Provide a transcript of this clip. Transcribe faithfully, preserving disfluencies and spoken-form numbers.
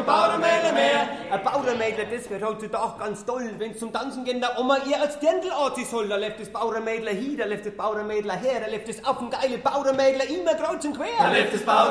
kein Bauernmädel mehr. Ein Bauernmädel, das wird heutzutage ganz toll. Wenn zum Tanzen gehen, der Oma ihr als Dirndl anziehen soll, da läuft das Bauernmädel hier, da läuft das Bauernmädel her, da läuft das affengeile Bauernmädel immer kreuz und quer. Da läuft das Bauernmädel